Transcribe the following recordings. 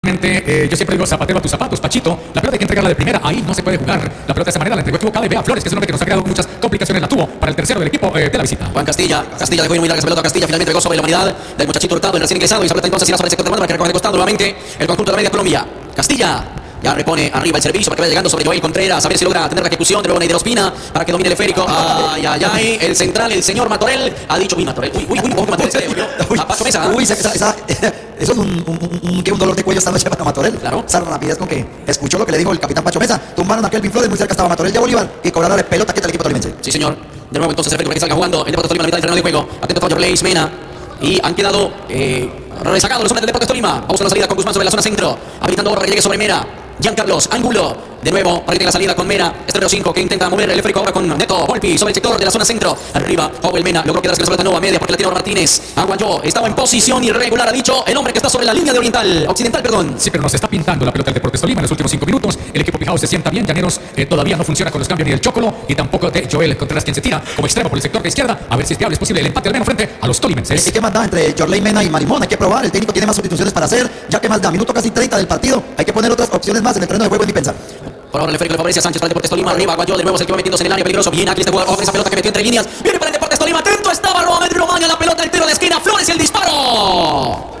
Yo siempre digo zapatero a tus zapatos, Pachito. La pelota hay que entregarla de primera, ahí no se puede jugar. La pelota de esa manera la entregó equivocada y Bea Flores, que es un hombre que nos ha creado muchas complicaciones, la tuvo para el tercero del equipo de la visita. Juan Castilla dejó ir muy larga esa pelota. Castilla finalmente entregó sobre la humanidad del muchachito Hurtado, el recién ingresado, y esa pelota entonces irá sobre el sector de mano para que recoge de costado nuevamente el conjunto de la media Colombia. Castilla ya repone arriba el servicio para que vaya llegando sobre Joel Contreras, a ver si logra tener la ejecución de nuevo Neider Ospina para que domine el esférico. Ay, el central, el señor Matorel, ha dicho, Matorel, Matorel se devolvió a Pacho Mesa. Eso es un dolor de cuello esta noche para Matorel. Claro. Esa rapidez con que escuchó lo que le dijo el capitán Pacho Mesa. Tumbaron a Kelvin Flores, muy cerca estaba Matorel de Bolívar y cobraron la pelota que tal equipo tolimense. Sí, señor. De nuevo entonces el esférico para que salga jugando el Deportes Tolima a la mitad del terreno de juego. Atento Fabio Blaze, Mena. Y han quedado rezagados los hombres del Deportes Tolima. Vamos a la salida con Guzmán sobre la zona centro. Habilitando ahora para que llegue sobre Mera. Giancarlos Angulo. De nuevo, para que tenga la salida con Mera. Este número 5 que intenta mover el esférico ahora con Neto Volpi sobre el sector de la zona centro. Arriba, Joel Mena. Logró quedarse con la pelota nueva media porque la tiene Martínez. Aguayó. Estaba en posición irregular, ha dicho el hombre que está sobre la línea de occidental, perdón. Sí, pero nos está pintando la pelota del Deportes Tolima en los últimos 5 minutos. El equipo Pijao se sienta bien. Llaneros todavía no funciona con los cambios ni del Chocolo y tampoco de Joel Contreras, quien se tira como extremo por el sector de izquierda. A ver si es viable, es posible el empate al menos frente a los tolimenses. ¿Y qué más da entre Jorley Mena y Marimón? Hay que probar. El técnico tiene más sustituciones para hacer. Ya que más da, minuto casi 30 del partido. Hay que poner otras opciones más en el terreno de juego y pensar. Por ahora el esférico le favorece a Sánchez para el Deportes Tolima. Arriba, Aguayó de nuevo es el que va metiéndose en el área peligroso. Bien aquí este jugador, esa pelota que metió entre líneas. Viene para el Deportes Tolima. Atento estaba Román, la pelota del tiro de esquina. Flores y el disparo.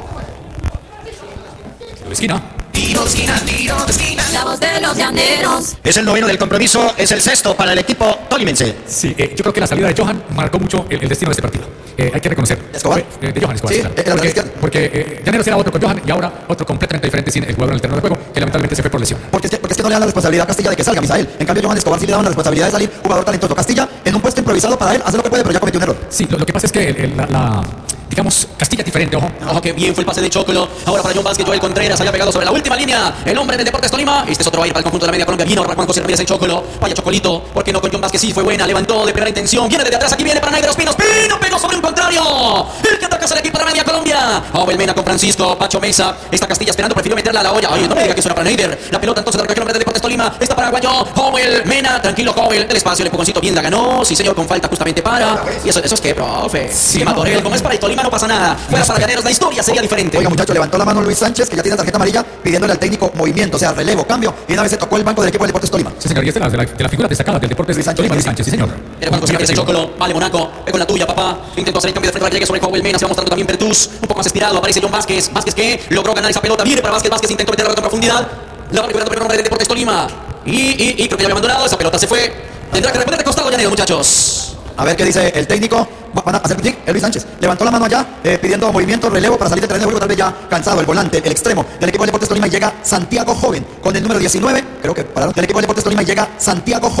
De esquina. Tiro de esquina. La voz de los llaneros. Es el noveno del compromiso, es el sexto para el equipo tolimense. Sí, yo creo que la salida de Johan marcó mucho el destino de este partido. Hay que reconocerlo. ¿Escobar? De Johan Escobar. Sí, claro. Porque Llaneros era otro con Johan y ahora otro completamente diferente sin el jugador en el terreno de juego, que lamentablemente se fue por lesión. Porque es que no le dan la responsabilidad a Castilla de que salga, Misael. En cambio, Johan Escobar sí le daban la responsabilidad de salir, jugador talentoso. Castilla, en un puesto improvisado para él, hace lo que puede, pero ya cometió un error. Sí, lo que pasa es que digamos, Castilla es diferente, ojo. Ojo que bien fue el pase de Chocolo. Ahora para John Vázquez, Joel Contreras había pegado sobre la última línea. El hombre del Deportes Tolima. Este es otro aire para el conjunto de la media Colombia. Vino ahora Juan José Ramírez el Chocolo. Vaya Chocolito. ¿Por qué no con John Vázquez? Sí, fue buena. Levantó de primera intención. Viene desde atrás. Aquí viene para Neider Ospina. Pino pegó sobre un contrario. El que ataca es el equipo de la media Colombia. Joel Mena con Francisco. Pacho Mesa. Está Castilla esperando. Prefirió meterla a la olla. Oye, no me diga que eso era para Neider. La pelota entonces la recogió el hombre del Deportes Tolima. Está para Aguayó. Joel Mena. Tranquilo, Joel. El espacio. El empujoncito bien la ganó. Sí, señor. Con falta justamente para. Y eso es que, profe. Sí, Matorel. Como es para el Tolima, no pasa nada. Para Llaneros la historia sería diferente. Oiga, muchacho, levantó la mano Luis Sánchez, que ya tiene tarjeta amarilla, pidiéndole al técnico movimiento, o sea, relevo, cambio, y una vez se tocó el banco del equipo del Deportes Tolima. Sí, señor, y es de la figura destacada del Deportes Luis Sánchez, Tolima, Luis Sánchez, sí, señor. Era cuando se ese Chocolo, vale Monaco, ve con la tuya, papá. Intentó hacer el cambio de frente para que llegue sobre Joel Mena, se va mostrando también Pertus, un poco más estirado, aparece John Vázquez, que logró ganar esa pelota, viene para Vázquez, intentó meterla con profundidad, la va recuperando el hombre del Deportes Tolima, y creo que ya había abandonado, esa pelota se fue, tendrá que reponer de costado Llaneros, muchachos. A ver qué dice el técnico. Van a hacer clic. Luis Sánchez levantó la mano allá, pidiendo movimiento, relevo para salir del terreno de juego. Tal vez ya cansado, el volante, el extremo del equipo del Deportes Tolima. Y llega Santiago Joven con el número 19. Creo que pararon. Del equipo del Deportes Tolima y llega Santiago Joven.